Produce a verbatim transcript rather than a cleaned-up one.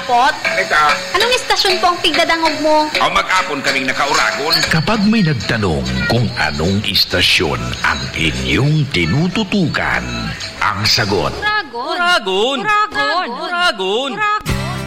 Apot? Eka. Anong istasyon po ang pigdadangog mo? O mag-apon kaming nakauragon. Kapag may nagtanong kung anong istasyon ang inyong tinututukan, ang sagot, Uragon. Uragon. Uragon. Uragon. Uragon.